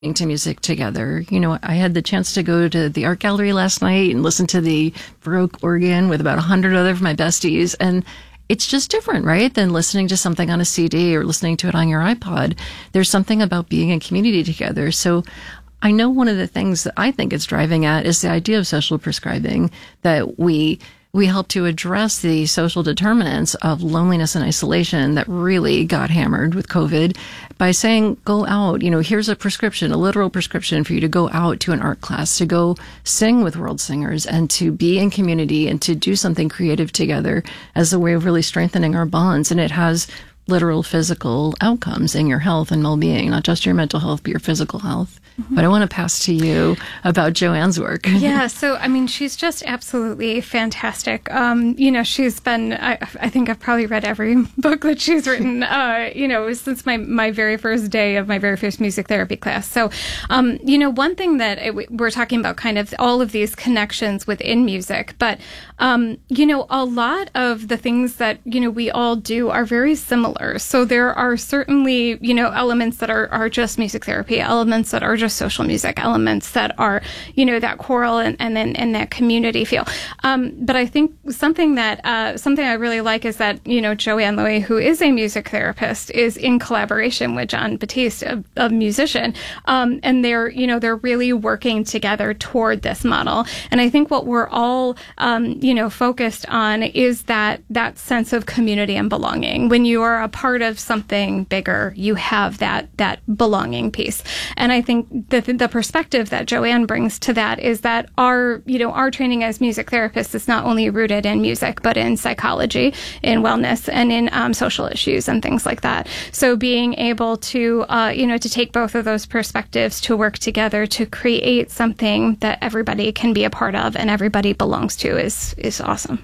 to music together. You know, I had the chance to go to the art gallery last night and listen to the Baroque organ with about 100 other of my besties. And it's just different, right, than listening to something on a CD or listening to it on your iPod. There's something about being in community together. So I know one of the things that I think it's driving at is the idea of social prescribing, that we help to address the social determinants of loneliness and isolation that really got hammered with COVID by saying, go out, you know, here's a prescription, a literal prescription for you to go out to an art class, to go sing with world singers and to be in community and to do something creative together as a way of really strengthening our bonds. And it has literal physical outcomes in your health and well-being, not just your mental health, but your physical health. Mm-hmm. But I want to pass to you about Joanne's work. Yeah, so, I mean, she's just absolutely fantastic. You know, she's been, I think I've probably read every book that she's written, you know, since my very first day of my very first music therapy class. So, you know, one thing that we're talking about kind of all of these connections within music, but, you know, a lot of the things that, you know, we all do are very similar. So there are certainly, you know, elements that are just music therapy, elements that are just social music, elements that are, you know, that choral and then that community feel. But I think something I really like is that, you know, Joanne Louie, who is a music therapist, is in collaboration with John Batiste, a musician. And they're really working together toward this model. And I think what we're all, you know, focused on is that sense of community and belonging. When you are a part of something bigger, you have that belonging piece. And I think the perspective that Joanne brings to that is that our training as music therapists is not only rooted in music, but in psychology, in wellness, and in social issues and things like that. So being able to, to take both of those perspectives to work together to create something that everybody can be a part of and everybody belongs to is awesome.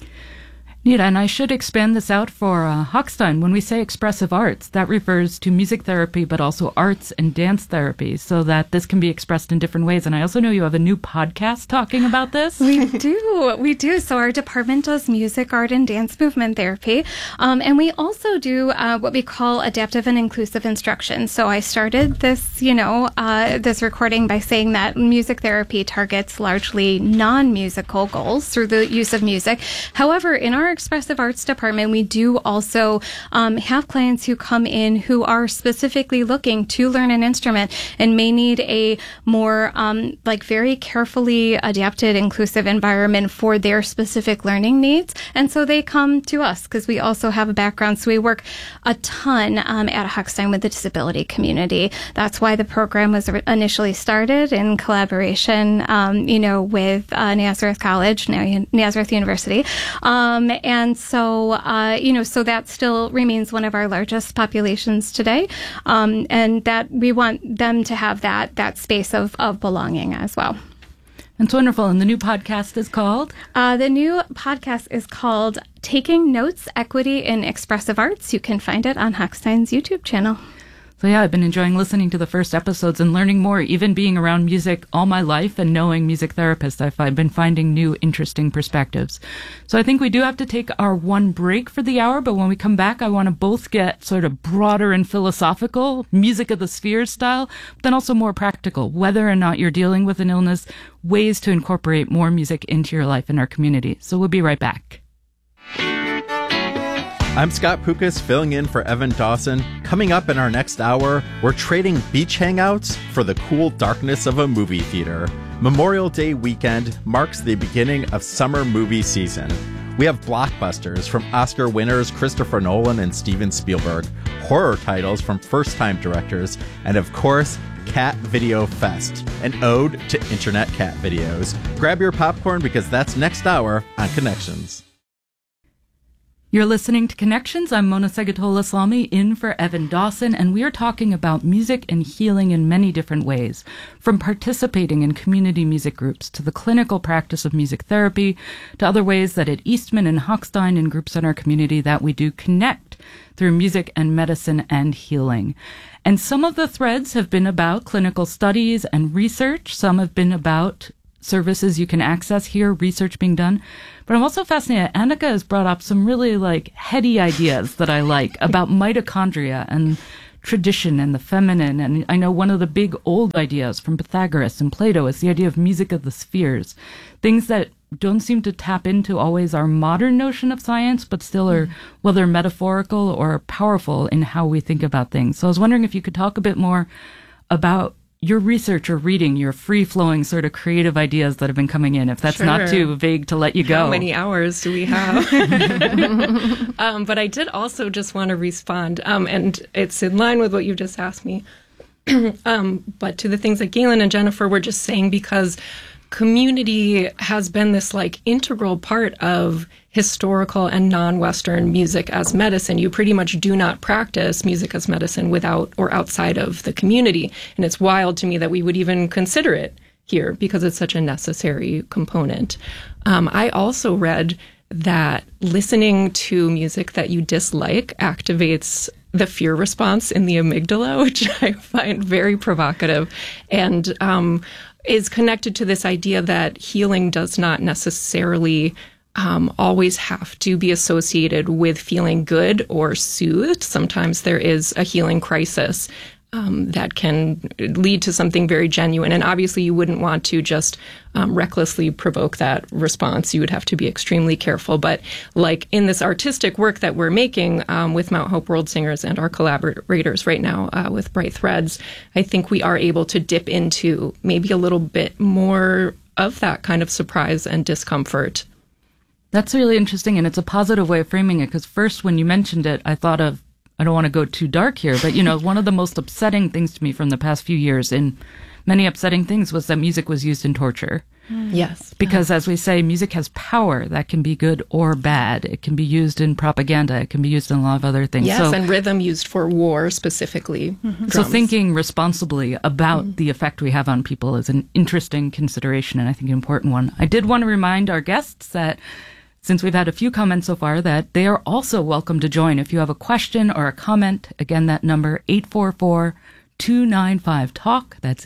Nita, and I should expand this out for Hochstein. When we say expressive arts, that refers to music therapy, but also arts and dance therapy, so that this can be expressed in different ways. And I also know you have a new podcast talking about this. We do. So our department does music, art, and dance movement therapy. And we also do what we call adaptive and inclusive instruction. So I started this, this recording by saying that music therapy targets largely non-musical goals through the use of music. However, in our expressive arts department, we do also have clients who come in who are specifically looking to learn an instrument and may need a more very carefully adapted, inclusive environment for their specific learning needs. And so they come to us because we also have a background. So we work a ton at Hochstein with the disability community. That's why the program was initially started in collaboration, with Nazareth College, now Nazareth University. And so, so that still remains one of our largest populations today. And that we want them to have that space of belonging as well. That's wonderful. And the new podcast is called? The new podcast is called Taking Notes, Equity in Expressive Arts. You can find it on Hochstein's YouTube channel. So yeah, I've been enjoying listening to the first episodes and learning more, even being around music all my life and knowing music therapists. I've been finding new, interesting perspectives. So I think we do have to take our one break for the hour, but when we come back, I want to both get sort of broader and philosophical, music of the spheres style, but then also more practical, whether or not you're dealing with an illness, ways to incorporate more music into your life and our community. So we'll be right back. I'm Scott Pukas, filling in for Evan Dawson. Coming up in our next hour, we're trading beach hangouts for the cool darkness of a movie theater. Memorial Day weekend marks the beginning of summer movie season. We have blockbusters from Oscar winners Christopher Nolan and Steven Spielberg, horror titles from first-time directors, and of course, Cat Video Fest, an ode to internet cat videos. Grab your popcorn because that's next hour on Connections. You're listening to Connections. I'm Mona Segatola-Islami in for Evan Dawson, and we are talking about music and healing in many different ways, from participating in community music groups to the clinical practice of music therapy to other ways that at Eastman and Hochstein and groups in our community that we do connect through music and medicine and healing. And some of the threads have been about clinical studies and research. Some have been about services you can access here, research being done. But I'm also fascinated. Annika has brought up some really heady ideas that I like about mitochondria and tradition and the feminine. And I know one of the big old ideas from Pythagoras and Plato is the idea of music of the spheres, things that don't seem to tap into always our modern notion of science, but still are, whether metaphorical or powerful in how we think about things. So I was wondering if you could talk a bit more about your research or reading, your free-flowing sort of creative ideas that have been coming in, if that's not too vague to let you go. How many hours do we have? But I did also just want to respond, and it's in line with what you just asked me, but to the things that Galen and Jennifer were just saying, because community has been this like integral part of historical and non-Western music as medicine. You pretty much do not practice music as medicine without or outside of the community. And it's wild to me that we would even consider it here because it's such a necessary component. I also read that listening to music that you dislike activates the fear response in the amygdala, which I find very provocative. And is connected to this idea that healing does not necessarily always have to be associated with feeling good or soothed. Sometimes there is a healing crisis that can lead to something very genuine. And obviously you wouldn't want to just recklessly provoke that response. You would have to be extremely careful. But like in this artistic work that we're making with Mount Hope World Singers and our collaborators right now with Bright Threads, I think we are able to dip into maybe a little bit more of that kind of surprise and discomfort. That's really interesting, and it's a positive way of framing it, because first when you mentioned it, I thought of, I don't want to go too dark here, but, you know, one of the most upsetting things to me from the past few years, in many upsetting things, was that music was used in torture. Yes. Because as we say, music has power that can be good or bad. It can be used in propaganda. It can be used in a lot of other things. Yes, and rhythm used for war specifically. So thinking responsibly about the effect we have on people is an interesting consideration, and I think an important one. I did want to remind our guests that since we've had a few comments so far, that they are also welcome to join. If you have a question or a comment, again, that number, 844-295-TALK. That's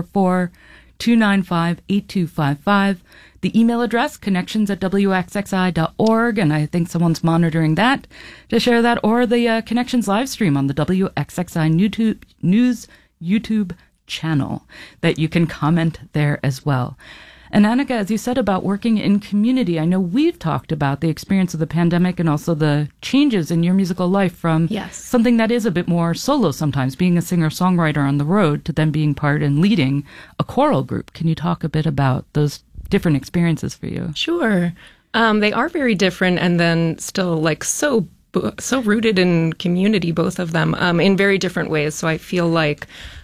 844-295-8255. The email address, connections@wxxi.org, and I think someone's monitoring that to share that, or the Connections live stream on the WXXI News YouTube channel that you can comment there as well. And Annika, as you said about working in community, I know we've talked about the experience of the pandemic and also the changes in your musical life from something that is a bit more solo sometimes, being a singer-songwriter on the road, to then being part and leading a choral group. Can you talk a bit about those different experiences for you? Sure. They are very different, and then still like so rooted in community, both of them, in very different ways. So I feel like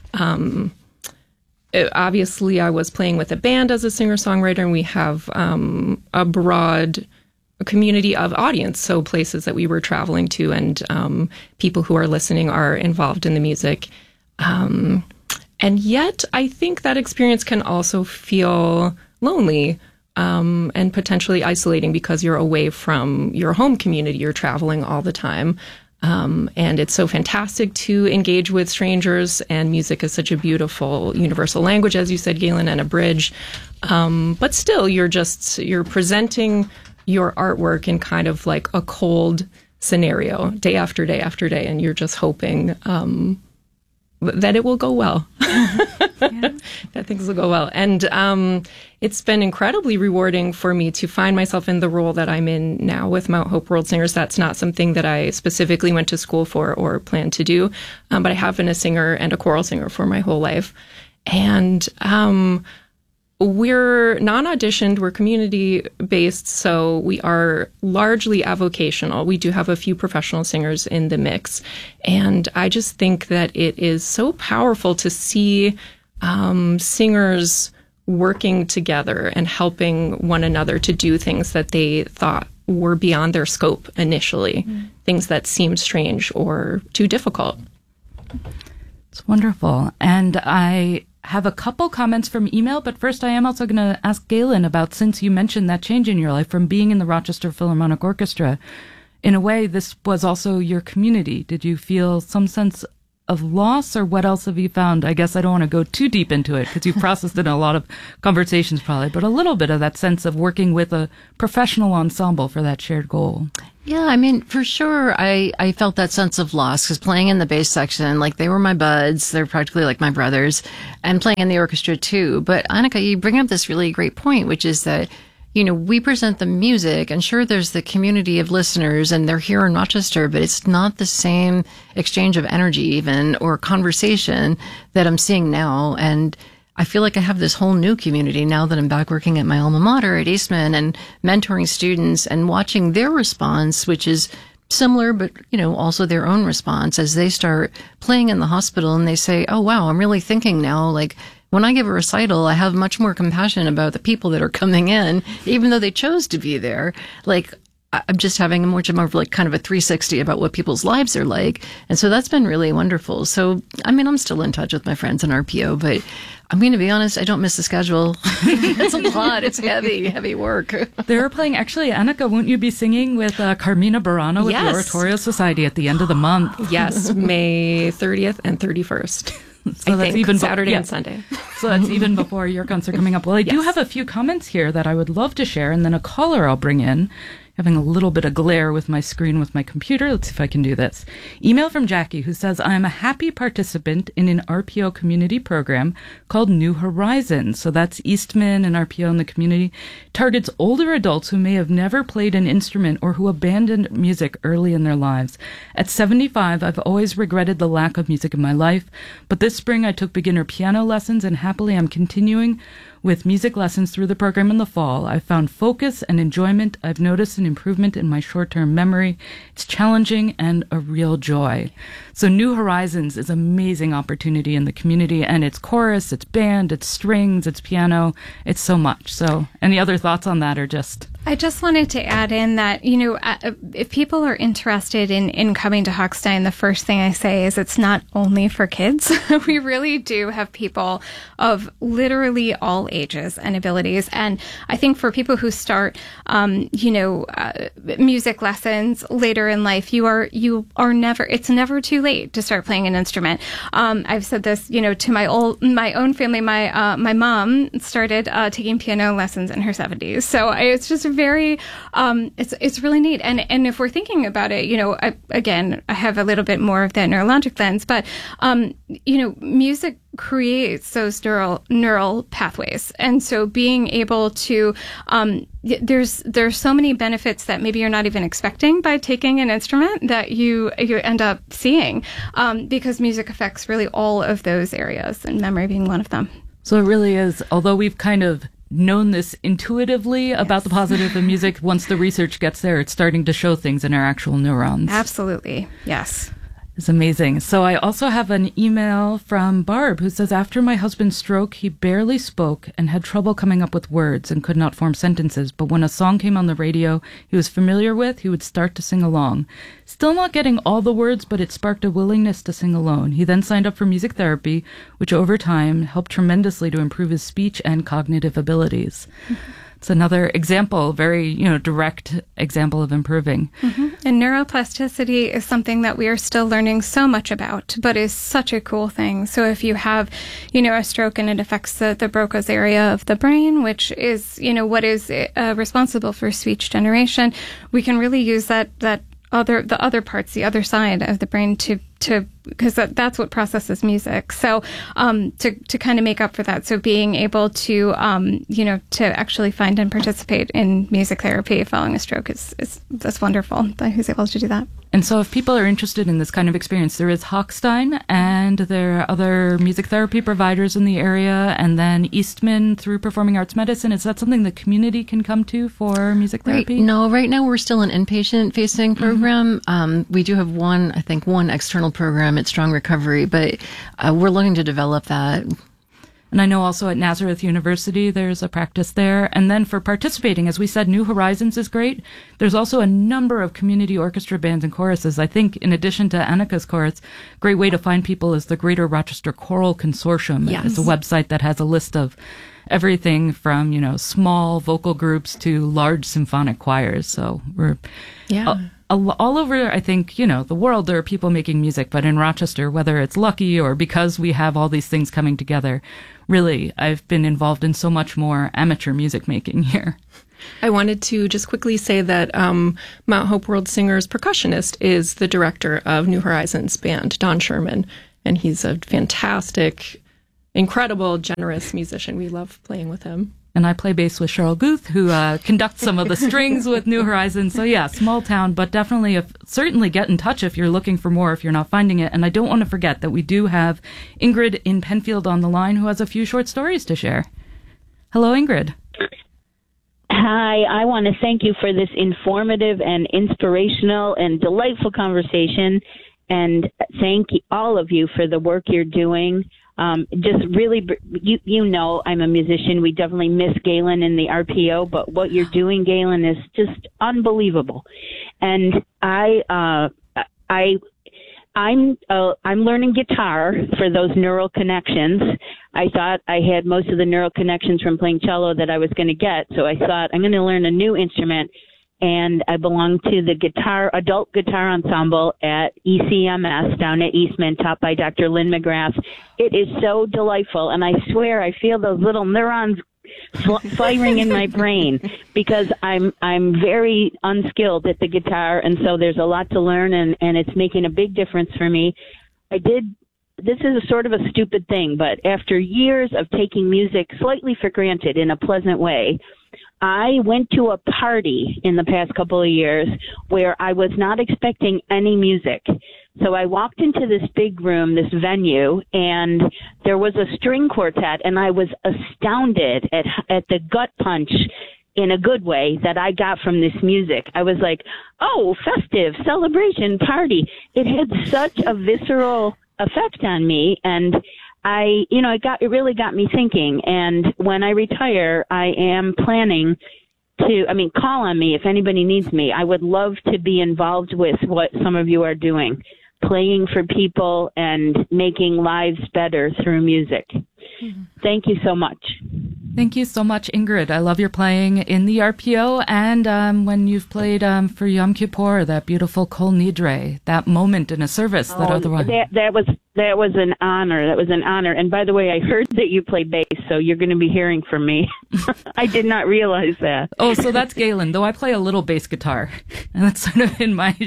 obviously, I was playing with a band as a singer-songwriter, and we have a broad community of audience, so places that we were traveling to, and people who are listening are involved in the music. And yet, I think that experience can also feel lonely and potentially isolating because you're away from your home community. You're traveling all the time. And it's so fantastic to engage with strangers, and music is such a beautiful universal language, as you said, Galen, and a bridge. But still, you're presenting your artwork in kind of like a cold scenario, day after day after day, and you're just hoping that it will go well, that things will go well. And it's been incredibly rewarding for me to find myself in the role that I'm in now with Mount Hope World Singers. That's not something that I specifically went to school for or plan to do, but I have been a singer and a choral singer for my whole life. And we're non-auditioned, we're community-based, so we are largely avocational. We do have a few professional singers in the mix. And I just think that it is so powerful to see singers working together and helping one another to do things that they thought were beyond their scope initially, things that seemed strange or too difficult. It's wonderful. And I have a couple comments from email, but first I am also going to ask Galen about, since you mentioned that change in your life from being in the Rochester Philharmonic Orchestra, in a way, this was also your community. Did you feel some sense of loss, or what else have you found? I guess I don't want to go too deep into it because you've processed it in a lot of conversations probably, but a little bit of that sense of working with a professional ensemble for that shared goal. Yeah, I mean, for sure, I felt that sense of loss because playing in the bass section, like they were my buds, they're practically like my brothers, and playing in the orchestra too. But Annika, you bring up this really great point, which is that, you know, we present the music, and sure, there's the community of listeners, and they're here in Rochester, but it's not the same exchange of energy even, or conversation that I'm seeing now. And I feel like I have this whole new community now that I'm back working at my alma mater at Eastman and mentoring students and watching their response, which is similar, but, you know, also their own response as they start playing in the hospital and they say, oh, wow, I'm really thinking now, like, when I give a recital, I have much more compassion about the people that are coming in, even though they chose to be there. Like, I'm just having much more of like kind of a 360 about what people's lives are like. And so that's been really wonderful. So, I mean, I'm still in touch with my friends in RPO, but I'm going to be honest, I don't miss the schedule. It's a lot. It's heavy work. They're playing, actually, Annika, won't you be singing with Carmina Burano with the Oratorio Society at the end of the month? Yes, May 30th and 31st. So I that's think even Saturday and Sunday. So that's even before your concert coming up. Well, I do have a few comments here that I would love to share, and then a caller I'll bring in. Having a little bit of glare with my screen with my computer. Let's see if I can do this. Email from Jackie, who says, I am a happy participant in an RPO community program called New Horizons. So that's Eastman and RPO in the community. Targets older adults who may have never played an instrument or who abandoned music early in their lives. At 75, I've always regretted the lack of music in my life, but this spring I took beginner piano lessons, and happily I'm continuing with music lessons through the program in the fall. I've found focus and enjoyment. I've noticed an improvement in my short-term memory. It's challenging and a real joy. So New Horizons is an amazing opportunity in the community, and it's chorus, it's band, it's strings, it's piano, it's so much. So any other thoughts on that, or just... I just wanted to add in that, you know, if people are interested in coming to Hochstein, the first thing I say is it's not only for kids. We really do have people of literally all ages and abilities. And I think for people who start, music lessons later in life, you are never, it's never too late to start playing an instrument. I've said this, you know, to my own family. My mom started taking piano lessons in her 70s. So it's just very, it's really neat. And if we're thinking about it, you know, I have a little bit more of that neurologic lens, but, music creates those neural pathways. And so being able to, there's so many benefits that maybe you're not even expecting by taking an instrument that you end up seeing, because music affects really all of those areas, and memory being one of them. So it really is, although we've kind of known this intuitively about the positive of music, once the research gets there, it's starting to show things in our actual neurons. Absolutely. Yes. It's amazing. So I also have an email from Barb who says, after my husband's stroke, he barely spoke and had trouble coming up with words and could not form sentences. But when a song came on the radio he was familiar with, he would start to sing along. Still not getting all the words, but it sparked a willingness to sing alone. He then signed up for music therapy, which over time helped tremendously to improve his speech and cognitive abilities. Mm-hmm. It's another example, very, direct example of improving. Mm-hmm. And neuroplasticity is something that we are still learning so much about, but is such a cool thing. So if you have, a stroke and it affects the Broca's area of the brain, which is, what is responsible for speech generation, we can really use the other parts, the other side of the brain to because that's what processes music. So, to kind of make up for that. So being able to, to actually find and participate in music therapy following a stroke that's wonderful that he's able to do that. And so if people are interested in this kind of experience, there is Hochstein, and there are other music therapy providers in the area, and then Eastman through Performing Arts Medicine. Is that something the community can come to for music therapy? No, right now we're still an inpatient-facing program. Mm-hmm. We do have one external program at Strong Recovery, but we're looking to develop that. And I know also at Nazareth University, there's a practice there. And then for participating, as we said, New Horizons is great. There's also a number of community orchestra bands and choruses. I think in addition to Annika's chorus, a great way to find people is the Greater Rochester Choral Consortium. Yes. It's a website that has a list of everything from, small vocal groups to large symphonic choirs. So we're all over, I think, the world, there are people making music, but in Rochester, whether it's lucky or because we have all these things coming together, really, I've been involved in so much more amateur music making here. I wanted to just quickly say that Mount Hope World Singers percussionist is the director of New Horizons band, Don Sherman, and he's a fantastic, incredible, generous musician. We love playing with him. And I play bass with Cheryl Guth, who conducts some of the strings with New Horizons. So yeah, small town, but definitely, certainly get in touch if you're looking for more, if you're not finding it. And I don't want to forget that we do have Ingrid in Penfield on the line who has a few short stories to share. Hello, Ingrid. Hi, I want to thank you for this informative and inspirational and delightful conversation. And thank all of you for the work you're doing. Just really, I'm a musician. We definitely miss Galen in the RPO, but what you're doing, Galen, is just unbelievable. And I'm learning guitar for those neural connections. I thought I had most of the neural connections from playing cello that I was going to get, so I thought I'm going to learn a new instrument. And I belong to the adult guitar ensemble at ECMS down at Eastman, taught by Dr. Lynn McGrath. It is so delightful, and I swear I feel those little neurons firing in my brain because I'm very unskilled at the guitar, and so there's a lot to learn, and it's making a big difference for me. This is a sort of a stupid thing, but after years of taking music slightly for granted in a pleasant way, I went to a party in the past couple of years where I was not expecting any music. So I walked into this big room, this venue, and there was a string quartet, and I was astounded at the gut punch in a good way that I got from this music. I was like, oh, festive, celebration, party. It had such a visceral effect on me, and it really got me thinking. And when I retire, I am planning to, call on me if anybody needs me. I would love to be involved with what some of you are doing, playing for people and making lives better through music. Mm-hmm. Thank you so much. Thank you so much, Ingrid. I love your playing in the RPO and when you've played for Yom Kippur, that beautiful Kol Nidre, that moment in a service that otherwise... That was an honor. That was an honor. And by the way, I heard that you play bass, so you're going to be hearing from me. I did not realize that. Oh, so that's Galen, though I play a little bass guitar. And that's sort of in my...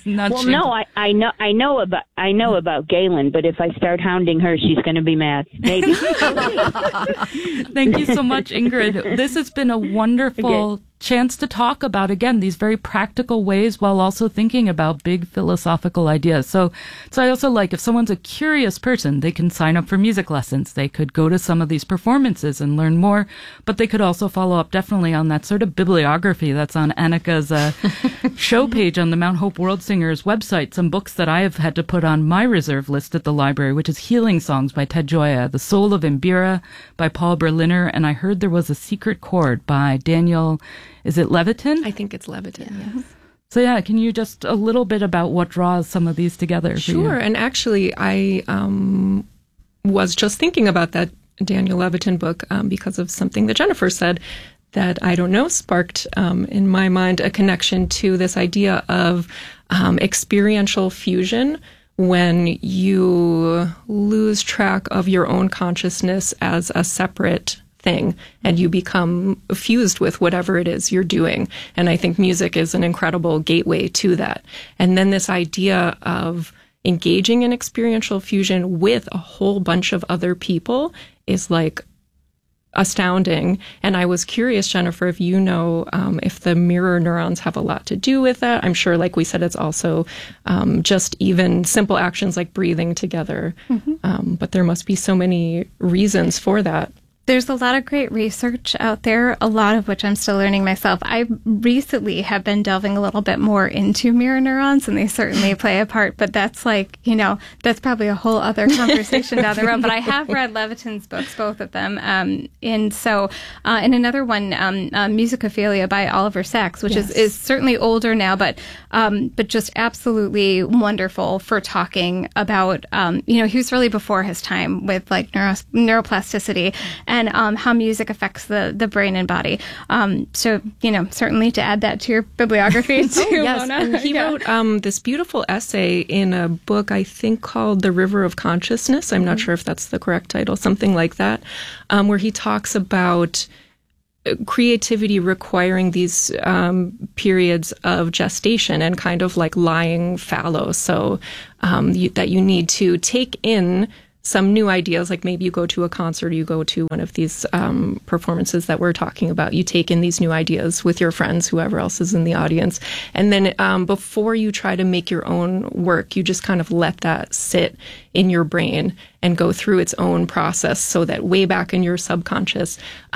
I know about Galen, but if I start hounding her, she's going to be mad. Maybe. Thank you so much, Ingrid. This has been a wonderful chance to talk about, again, these very practical ways while also thinking about big philosophical ideas. So I also like, if someone's a curious person, they can sign up for music lessons. They could go to some of these performances and learn more, but they could also follow up definitely on that sort of bibliography that's on Annika's show page on the Mount Hope World Singers website. Some books that I have had to put on my reserve list at the library, which is Healing Songs by Ted Gioia, The Soul of Imbira by Paul Berliner, and I heard there was a Secret Chord by Daniel... Is it Levitin? I think it's Levitin, yes. So yeah, can you just a little bit about what draws some of these together? Sure, and actually I was just thinking about that Daniel Levitin book because of something that Jennifer said that, I don't know, sparked in my mind a connection to this idea of experiential fusion when you lose track of your own consciousness as a separate thing and you become fused with whatever it is you're doing. And I think music is an incredible gateway to that. And then this idea of engaging in experiential fusion with a whole bunch of other people is like astounding. And I was curious, Jennifer, if you know if the mirror neurons have a lot to do with that. I'm sure, like we said, it's also just even simple actions like breathing together. Mm-hmm. But there must be so many reasons for that. There's a lot of great research out there, a lot of which I'm still learning myself. I recently have been delving a little bit more into mirror neurons, and they certainly play a part, but that's like, that's probably a whole other conversation down the road. But I have read Levitin's books, both of them. And so, in another one, Musicophilia by Oliver Sacks, which is certainly older now, but just absolutely wonderful for talking about, he was really before his time with like neuroplasticity. and how music affects the brain and body. So, certainly to add that to your bibliography too, yes. Mona. And he wrote this beautiful essay in a book, I think, called The River of Consciousness. I'm not sure if that's the correct title, something like that, where he talks about creativity requiring these periods of gestation and kind of like lying fallow. So that you need to take in some new ideas, like maybe you go to a concert, you go to one of these performances that we're talking about, you take in these new ideas with your friends, whoever else is in the audience. And then before you try to make your own work, you just kind of let that sit in your brain and go through its own process so that way back in your subconscious,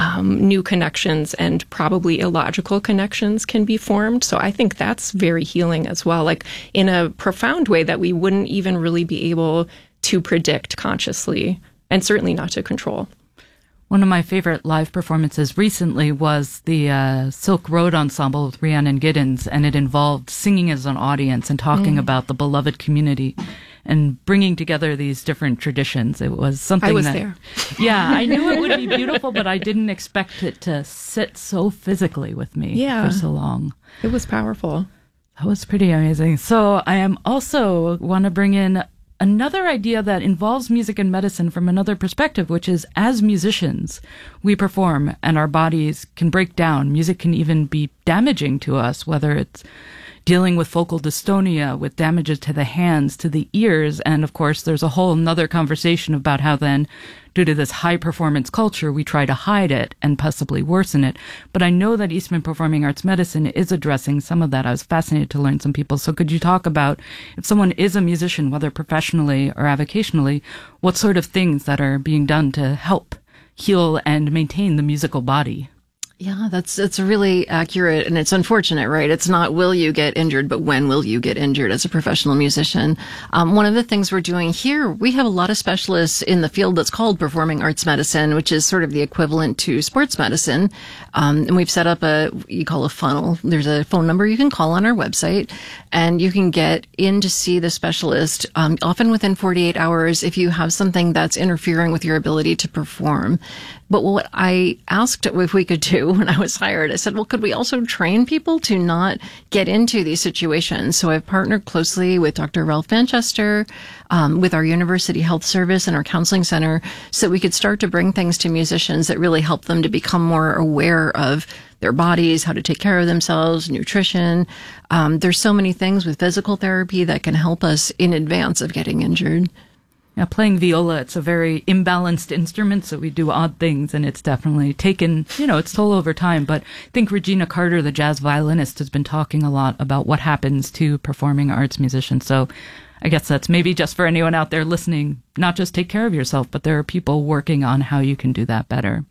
new connections and probably illogical connections can be formed. So I think that's very healing as well, like in a profound way that we wouldn't even really be able to predict consciously, and certainly not to control. One of my favorite live performances recently was the Silk Road Ensemble with Rhiannon Giddens, and it involved singing as an audience and talking about the beloved community and bringing together these different traditions. It was something I was there. Yeah, I knew it would be beautiful, but I didn't expect it to sit so physically with me for so long. It was powerful. That was pretty amazing. So I am also want to bring in another idea that involves music and medicine from another perspective, which is as musicians, we perform and our bodies can break down. Music can even be damaging to us, whether it's dealing with focal dystonia, with damages to the hands, to the ears. And of course, there's a whole nother conversation about how then, due to this high performance culture, we try to hide it and possibly worsen it. But I know that Eastman Performing Arts Medicine is addressing some of that. I was fascinated to learn some people. So could you talk about, if someone is a musician, whether professionally or avocationally, what sort of things that are being done to help heal and maintain the musical body? Yeah, it's really accurate, and it's unfortunate, right? It's not will you get injured, but when will you get injured as a professional musician? One of the things we're doing here, we have a lot of specialists in the field that's called performing arts medicine, which is sort of the equivalent to sports medicine. And we've set up you call a funnel. There's a phone number you can call on our website, and you can get in to see the specialist, often within 48 hours if you have something that's interfering with your ability to perform. But what I asked if we could do when I was hired, I said, well, could we also train people to not get into these situations? So I've partnered closely with Dr. Ralph Manchester, with our University Health Service and our counseling center, so we could start to bring things to musicians that really help them to become more aware of their bodies, how to take care of themselves, nutrition. There's so many things with physical therapy that can help us in advance of getting injured. Yeah, playing viola, it's a very imbalanced instrument, so we do odd things, and it's definitely taken, its toll over time. But I think Regina Carter, the jazz violinist, has been talking a lot about what happens to performing arts musicians. So I guess that's maybe just for anyone out there listening, not just take care of yourself, but there are people working on how you can do that better.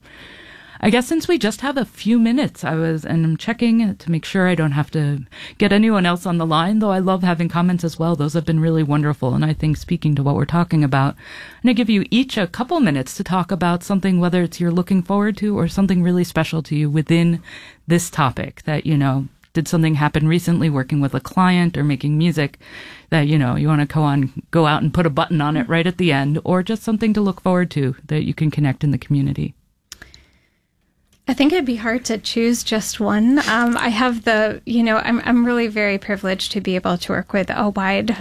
I guess since we just have a few minutes, I'm checking to make sure I don't have to get anyone else on the line, though I love having comments as well. Those have been really wonderful. And I think speaking to what we're talking about, I'm going to give you each a couple minutes to talk about something, whether it's you're looking forward to or something really special to you within this topic that, did something happen recently working with a client or making music that, you want to go out and put a button on it right at the end, or just something to look forward to that you can connect in the community. I think it'd be hard to choose just one. I have I'm really very privileged to be able to work with a wide,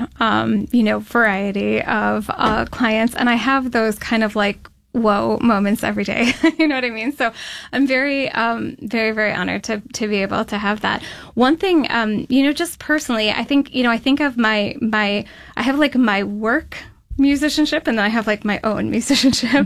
variety of clients, and I have those kind of like whoa moments every day. You know what I mean? So I'm very, very, very honored to be able to have that. One thing, just personally, I think, I think of I have like my work musicianship, and then I have like my own musicianship.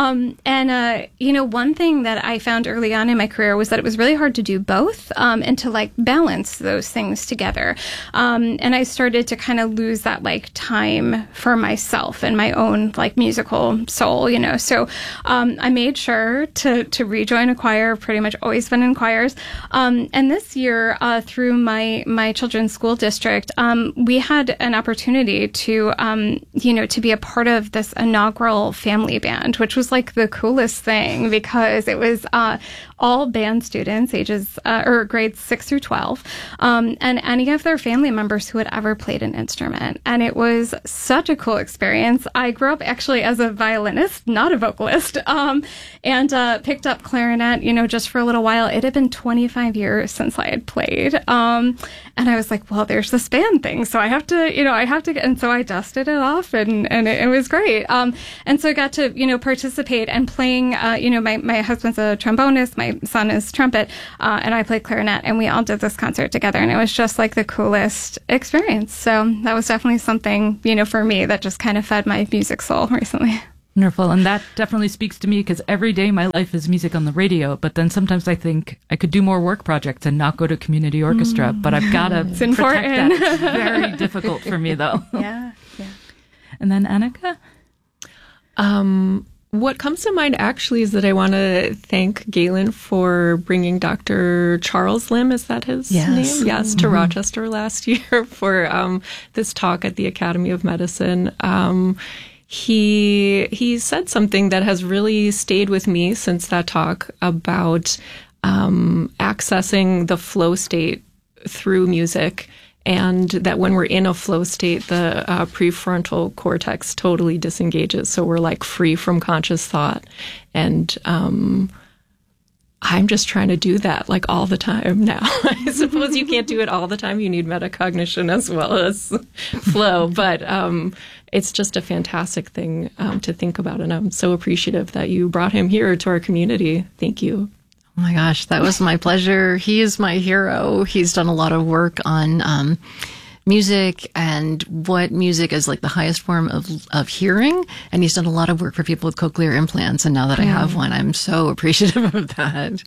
One thing that I found early on in my career was that it was really hard to do both, and to like balance those things together. And I started to kind of lose that like time for myself and my own like musical soul, So I made sure to rejoin a choir. Pretty much always been in choirs. And this year, through my children's school district, we had an opportunity to to be a part of this inaugural family band, which was like the coolest thing because it was all band students, ages or grades 6 through 12, and any of their family members who had ever played an instrument. And it was such a cool experience. I grew up actually as a violinist, not a vocalist, and picked up clarinet, just for a little while. It had been 25 years since I had played. And I was like, well, there's this band thing. So I have to, and so I dusted it off and it was great. And so I got to, participate and playing, my husband's a trombonist, my son is trumpet, and I played clarinet, and we all did this concert together, and it was just like the coolest experience. So that was definitely something, for me that just kind of fed my music soul recently. Wonderful. And that definitely speaks to me because every day my life is music on the radio. But then sometimes I think I could do more work projects and not go to community orchestra. But I've got to protect that. It's very difficult for me, though. Yeah. And then Annika? What comes to mind actually is that I want to thank Galen for bringing Dr. Charles Lim, is that his name? Yes, to Rochester last year for this talk at the Academy of Medicine. He said something that has really stayed with me since that talk about accessing the flow state through music, and that when we're in a flow state, the prefrontal cortex totally disengages. So we're like free from conscious thought. And I'm just trying to do that like all the time now. I suppose you can't do it all the time. You need metacognition as well as flow. But it's just a fantastic thing to think about. And I'm so appreciative that you brought him here to our community. Thank you. Oh my gosh, that was my pleasure. He is my hero. He's done a lot of work on music and what music is like the highest form of hearing. And he's done a lot of work for people with cochlear implants. And now that I have one, I'm so appreciative of that.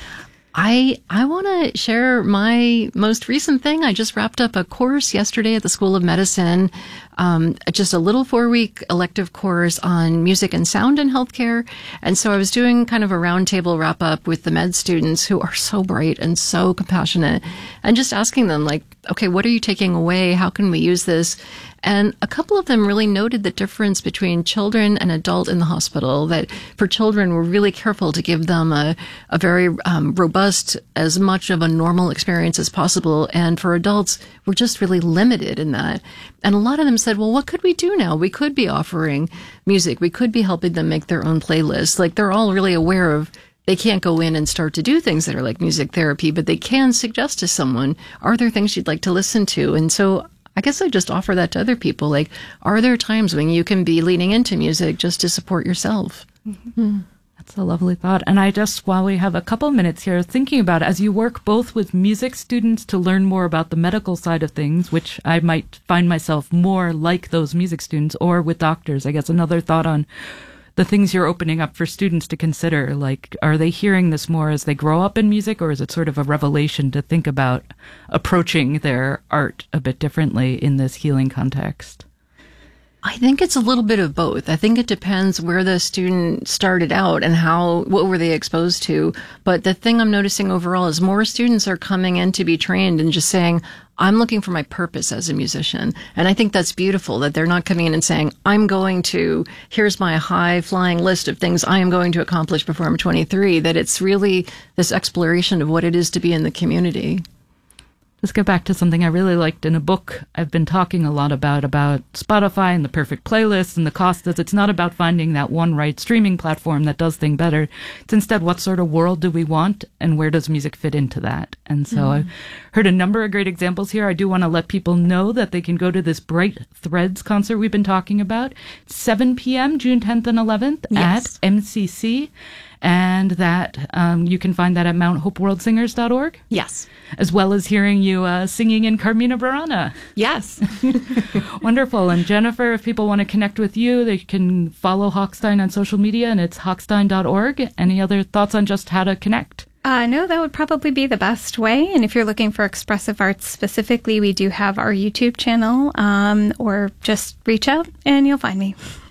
I want to share my most recent thing. I just wrapped up a course yesterday at the School of Medicine, just a little 4-week elective course on music and sound in healthcare. And so I was doing kind of a roundtable wrap up with the med students who are so bright and so compassionate, and just asking them like, okay, what are you taking away? How can we use this? And a couple of them really noted the difference between children and adult in the hospital, that for children, we're really careful to give them a very robust, as much of a normal experience as possible. And for adults, we're just really limited in that. And a lot of them said, well, what could we do now? We could be offering music. We could be helping them make their own playlists. Like they're all really aware of, they can't go in and start to do things that are like music therapy, but they can suggest to someone, are there things you'd like to listen to? And so I guess I just offer that to other people. Like, are there times when you can be leaning into music just to support yourself? Mm-hmm. That's a lovely thought. And I just, while we have a couple minutes here, thinking about, as you work both with music students to learn more about the medical side of things, which I might find myself more like those music students, or with doctors, I guess another thought on the things you're opening up for students to consider, like, are they hearing this more as they grow up in music, or is it sort of a revelation to think about approaching their art a bit differently in this healing context? I think it's a little bit of both. I think it depends where the student started out and what were they exposed to. But the thing I'm noticing overall is more students are coming in to be trained and just saying, I'm looking for my purpose as a musician. And I think that's beautiful that they're not coming in and saying, here's my high flying list of things I am going to accomplish before I'm 23, that it's really this exploration of what it is to be in the community. Let's get back to something I really liked in a book I've been talking a lot about Spotify and the perfect playlist and the cost. It's not about finding that one right streaming platform that does things better. It's instead, what sort of world do we want and where does music fit into that? And so I've heard a number of great examples here. I do want to let people know that they can go to this Bright Threads concert we've been talking about. 7 p.m., June 10th and 11th at MCC. And that you can find that at MountHopeWorldSingers.org? Yes. As well as hearing you singing in Carmina Burana. Yes. Wonderful. And Jennifer, if people want to connect with you, they can follow Hochstein on social media, and it's hochstein.org. Any other thoughts on just how to connect? No, that would probably be the best way. And if you're looking for expressive arts specifically, we do have our YouTube channel, or just reach out and you'll find me.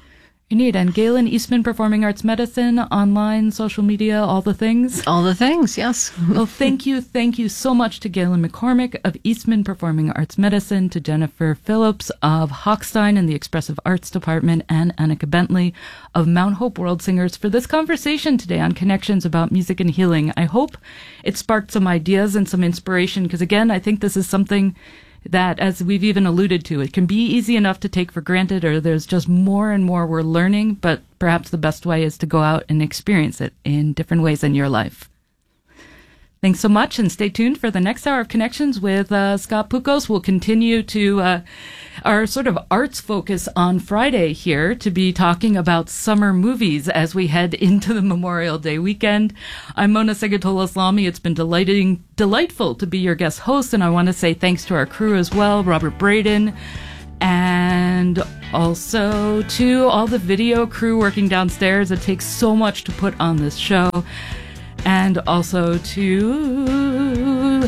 You need. And Galen, Eastman Performing Arts Medicine, online, social media, all the things. All the things, yes. Well, thank you so much to Galen McCormick of Eastman Performing Arts Medicine, to Jennifer Phillips of Hochstein and the Expressive Arts Department, and Annika Bentley of Mount Hope World Singers for this conversation today on connections about music and healing. I hope it sparked some ideas and some inspiration, because again, I think this is something that, as we've even alluded to, it can be easy enough to take for granted, or there's just more and more we're learning, but perhaps the best way is to go out and experience it in different ways in your life. Thanks so much, and stay tuned for the next hour of Connections with Scott Pukos. We'll continue to our sort of arts focus on Friday here, to be talking about summer movies as we head into the Memorial Day weekend. I'm Mona Segatola-Islami. It's been delightful to be your guest host, and I want to say thanks to our crew as well, Robert Braden, and also to all the video crew working downstairs. It takes so much to put on this show. And also to...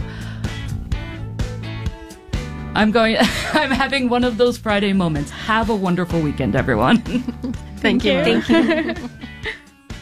I'm having one of those Friday moments. Have a wonderful weekend, everyone. Thank you. Thank you.